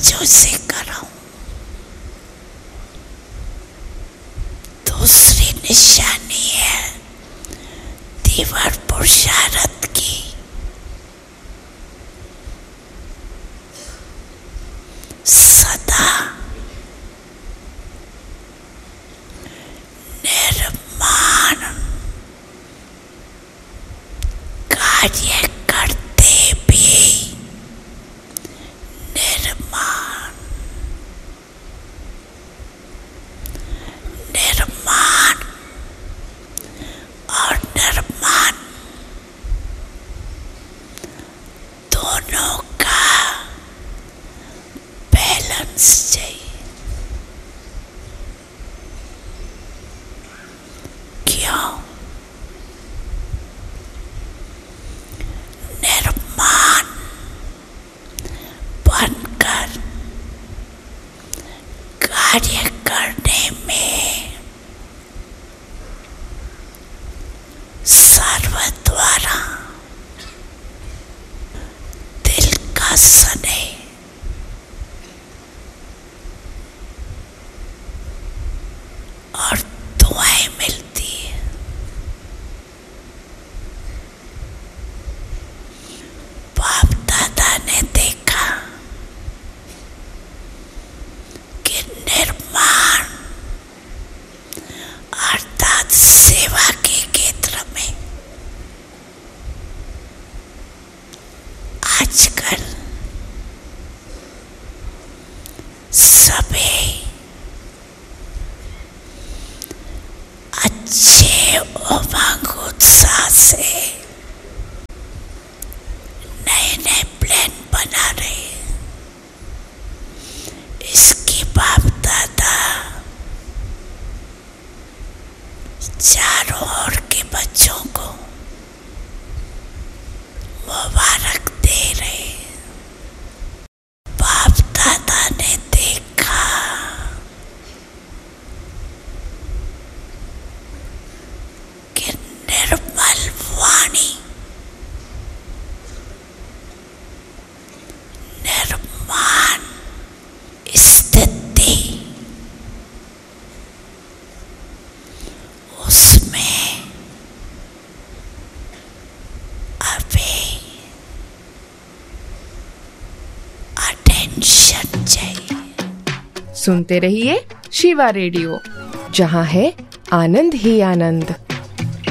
तवज्जो से कराऊं। दूसरी निशानी है दीवार पुरुषारत की। सदा निर्माण कार्य करते भी निर्माण और निर्माण दोनों का बैलेंस चाहिए। क्यों? निर्माण बनकर कार्य करने में सर्व द्वारा दिल का स्नेह और दुआएं मिलती है। बाप दादा ने देखा कि निर्माण अर्थात सेवा के क्षेत्र में आजकल सभी अच्छे उमंग उत्साह से नए नए प्लान बना रहे। इसकी बाप दादा चारों ओर के बच्चों को मुबारक दे रहे। बाप दादा ने देखा कि निर्मल वाणी निर्माण स्थिति उसमें अभी अटेंशन चाहिए। सुनते रहिए शिवा रेडियो, जहां है आनंद ही आनंद।